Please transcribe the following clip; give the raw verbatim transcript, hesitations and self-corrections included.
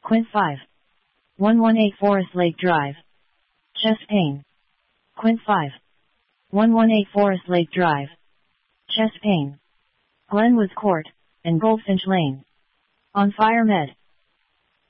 Quint five. one one eight Forest Lake Drive. Chest pain. Quint five. one one eight Forest Lake Drive. Chest pain. Glenwood Court, and Goldfinch Lane. On Fire Med.